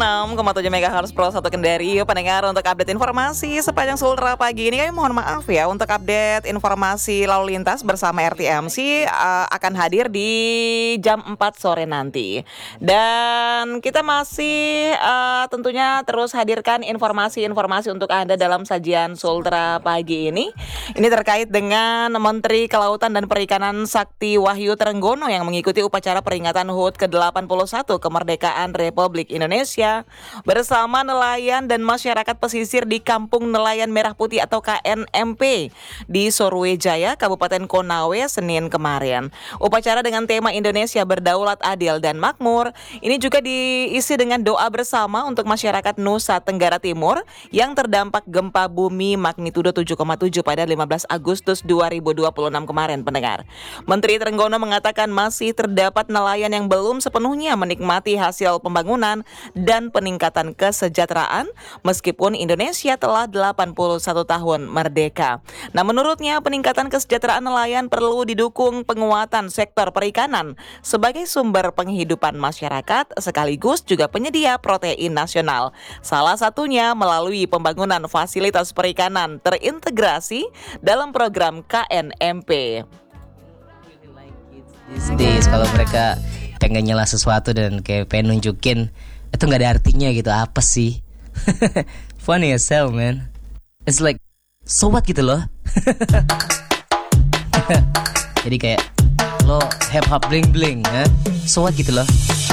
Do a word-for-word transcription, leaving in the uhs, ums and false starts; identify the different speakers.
Speaker 1: enam koma tujuh megahertz Pro satu Kendari. Pendengar, untuk update informasi sepanjang Sultra pagi ini, kami mohon maaf ya, untuk update informasi lalu lintas bersama R T M C uh, akan hadir di jam empat sore nanti. Dan kita masih uh, tentunya terus hadirkan informasi-informasi untuk Anda dalam sajian Sultra pagi ini. Ini terkait dengan Menteri Kelautan dan Perikanan Sakti Wahyu Trenggono yang mengikuti upacara peringatan H U T ke delapan puluh satu kemerdekaan Republik Indonesia bersama nelayan dan masyarakat pesisir di Kampung Nelayan Merah Putih atau K N M P di Sorowejaya, Kabupaten Konawe, Senin kemarin. Upacara dengan tema Indonesia Berdaulat, Adil, dan Makmur ini juga diisi dengan doa bersama untuk masyarakat Nusa Tenggara Timur yang terdampak gempa bumi magnitudo tujuh koma tujuh pada lima belas Agustus dua ribu dua puluh enam kemarin, pendengar. Menteri Trenggono mengatakan masih terdapat nelayan yang belum sepenuhnya menikmati hasil pembangunan dan peningkatan kesejahteraan meskipun Indonesia telah delapan puluh satu tahun merdeka. Nah, menurutnya peningkatan kesejahteraan nelayan perlu didukung penguatan sektor perikanan sebagai sumber penghidupan masyarakat sekaligus juga penyedia protein nasional. Salah satunya melalui pembangunan fasilitas perikanan terintegrasi dalam program K N M P.
Speaker 2: These days kalau mereka pengen nyela sesuatu dan kayak pengen nunjukin itu nggak ada artinya gitu, apa sih? Funny as hell, man. It's like so what gitu loh. Jadi kayak lo hip hop bling bling, ya? So what gitu loh.